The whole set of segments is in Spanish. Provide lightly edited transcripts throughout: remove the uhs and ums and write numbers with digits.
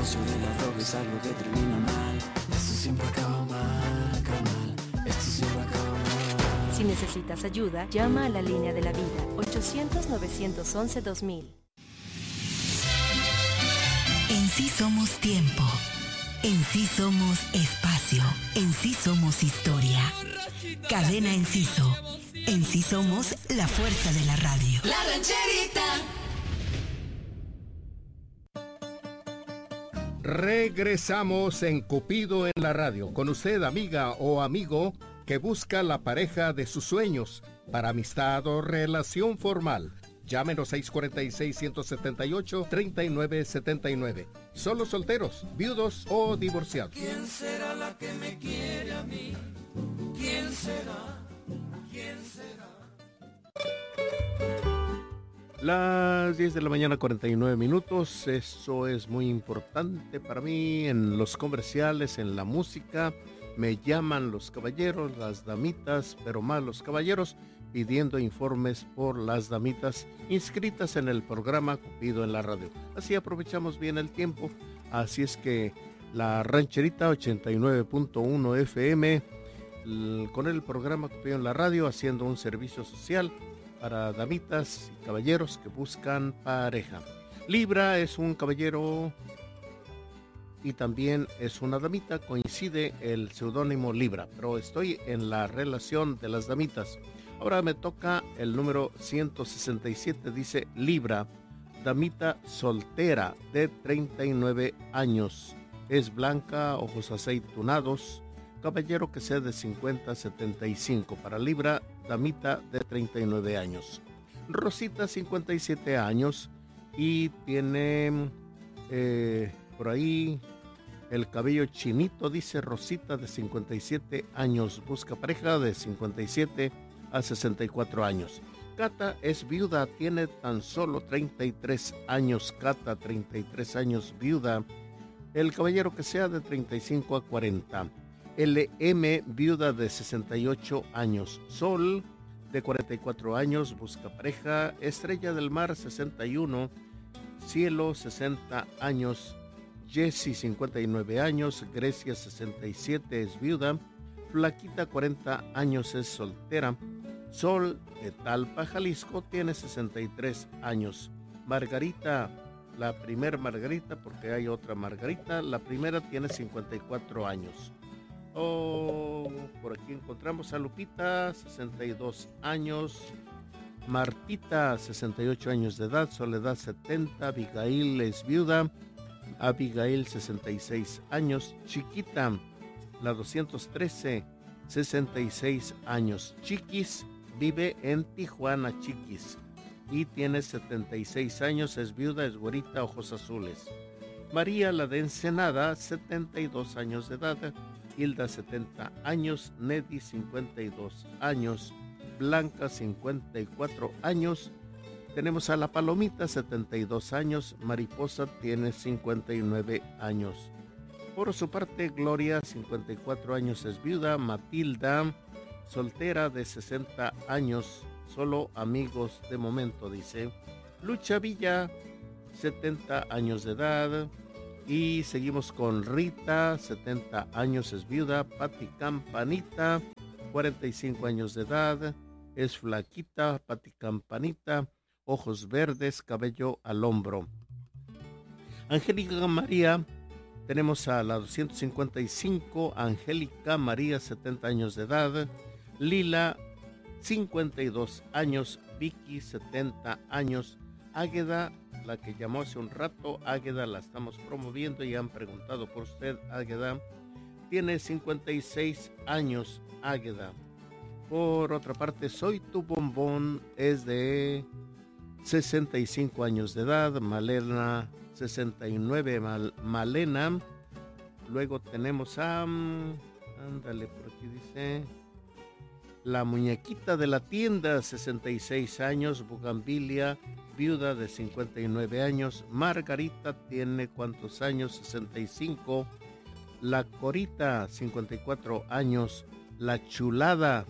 negocio de la droga es algo que termina mal. Esto siempre acaba mal, carnal. Esto siempre acaba mal. Si necesitas ayuda, llama a la línea de la vida, 800-911-2000. En sí somos tiempo. En sí somos espacio. En sí somos historia. Cadena Enciso. En sí somos la fuerza de la radio. La Rancherita. Regresamos en Cupido en la radio. Con usted, amiga o amigo, que busca la pareja de sus sueños para amistad o relación formal. Llámenos 646-178-3979. Solo solteros, viudos o divorciados. ¿Quién será la que me quiere a mí? ¿Quién será? ¿Quién será? Las 10 de la mañana, 49 minutos. Eso es muy importante para mí en los comerciales, en la música. Me llaman los caballeros, las damitas, pero más los caballeros, pidiendo informes por las damitas inscritas en el programa Cupido en la radio. Así aprovechamos bien el tiempo. Así es que la Rancherita 89.1 FM con el programa Cupido en la radio, haciendo un servicio social para damitas y caballeros que buscan pareja. Libra es un caballero y también es una damita, coincide el seudónimo Libra, pero estoy en la relación de las damitas. Ahora me toca el número 167, dice Libra, damita soltera de 39 años, es blanca, ojos aceitunados, caballero que sea de 50 a 75, para Libra, damita de 39 años. Rosita, 57 años y tiene por ahí el cabello chinito, dice Rosita, de 57 años, busca pareja de 57 a 64 años. Cata es viuda, tiene tan solo 33 años, Cata, 33 años, viuda. El caballero que sea de 35 a 40. LM, viuda de 68 años. Sol, de 44 años, busca pareja. Estrella del Mar, 61. Cielo, 60 años. Jessie, 59 años. Grecia, 67, es viuda. Flaquita, 40 años, es soltera. Sol, de Talpa, Jalisco, tiene 63 años. Margarita, la primer Margarita, porque hay otra Margarita, la primera tiene 54 años. Por aquí encontramos a Lupita, 62 años. Martita, 68 años de edad. Soledad, 70. Abigail es viuda. Abigail, 66 años. Chiquita, la 213, 66 años. Chiquis, vive en Tijuana, Chiquis, y tiene 76 años, es viuda, es güerita, ojos azules. María, la de Ensenada, 72 años de edad. Hilda, 70 años. Neddy, 52 años. Blanca, 54 años. Tenemos a la Palomita, 72 años. Mariposa tiene 59 años. Por su parte, Gloria, 54 años, es viuda. Matilda, soltera, de 60 años. Solo amigos de momento, dice. Lucha Villa, 70 años de edad. Y seguimos con Rita, 70 años, es viuda. Pati Campanita, 45 años de edad, es flaquita. Pati Campanita, ojos verdes, cabello al hombro. Angélica María, tenemos a la 255, Angélica María, 70 años de edad. Lila, 52 años. Vicky, 70 años. Águeda, la que llamó hace un rato, Águeda, la estamos promoviendo y han preguntado por usted. Águeda tiene 56 años. Águeda. Por otra parte, Soy tu bombón, es de 65 años de edad. Malena, 69. Malena. Luego tenemos a ándale, por aquí dice la muñequita de la tienda, 66 años. Bugambilia, viuda, de 59 años. Margarita tiene ¿cuántos años? 65. La Corita, 54 años. La Chulada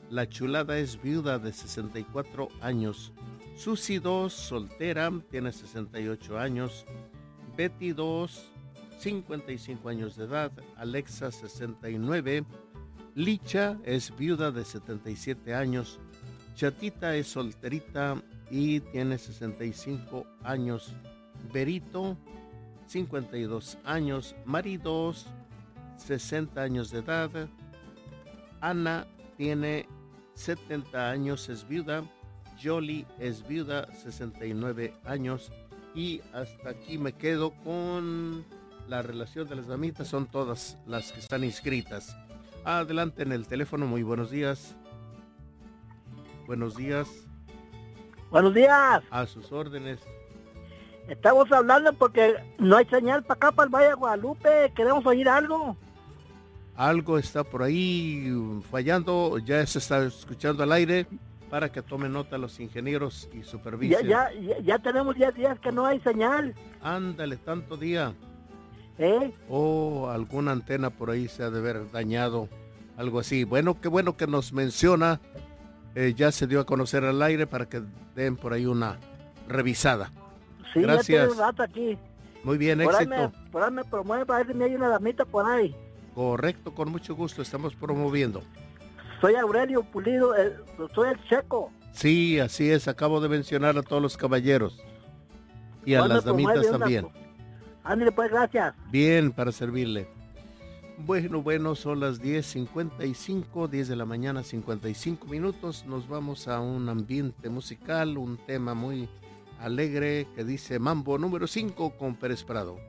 es viuda, de 64 años. Susi 2, soltera, tiene 68 años. Betty 2, 55 años de edad. Alexa, 69. Licha es viuda de 77 años. Chatita es solterita y tiene 65 años. Berito, 52 años. Maridos, 60 años de edad. Ana tiene 70 años, es viuda. Jolie es viuda, 69 años. Y hasta aquí me quedo con la relación de las damitas. Son todas las que están inscritas. Adelante en el teléfono. Muy buenos días. Buenos días. Buenos días. A sus órdenes. Estamos hablando porque no hay señal para acá, para el Valle de Guadalupe. Queremos oír algo. Algo está por ahí fallando. Ya se está escuchando al aire para que tomen nota los ingenieros y supervisen. Ya tenemos 10 días que no hay señal. Ándale, tanto día. ¿Eh? Alguna antena por ahí se ha de haber dañado. Algo así. Bueno, qué bueno que nos menciona. Ya se dio a conocer al aire para que den por ahí una revisada. Sí, gracias. Ya tiene un rato aquí. Muy bien, por éxito. Por ahí me promueve, a ver si hay una damita por ahí. Correcto, con mucho gusto, estamos promoviendo. Soy Aurelio Pulido, soy el Checo. Sí, así es, acabo de mencionar a todos los caballeros. Y a las damitas también. Ándale pues, gracias. Bien, para servirle. Bueno, son las 10:55, 10 de la mañana, 55 minutos. Nos vamos a un ambiente musical, un tema muy alegre que dice Mambo número 5 con Pérez Prado.